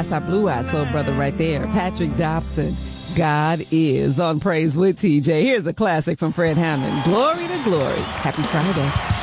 That's our blue-eyed soul brother right there, Patrick Dobson. God is on Praise with TJ. Here's a classic from Fred Hammond. Glory to glory. Happy Friday.